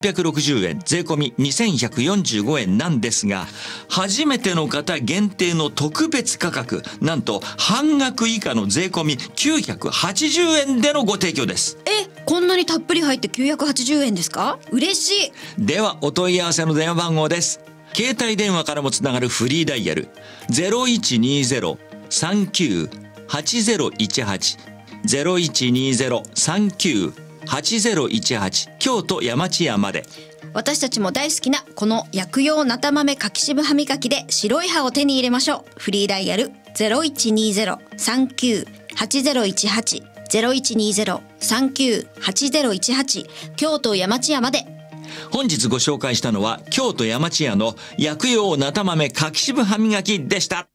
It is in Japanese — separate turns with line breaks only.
860円、税込み2145円なんですが、初めての方限定の特別価格、なんと半額以下の税込み980円でのご提供です。
こんなにたっぷり入って980円ですか？嬉しい。
ではお問い合わせの電話番号です。携帯電話からもつながるフリーダイヤル 0120-39-8018 0120-39-8018 京都山千屋まで。
私たちも大好きなこの薬用ナタ豆柿渋歯磨きで白い歯を手に入れましょう。フリーダイヤル 0120-39-8018 0120-39-8018 京都山千屋まで。
本日ご紹介したのは京都山千屋の薬用ナタ豆柿渋歯磨きでした。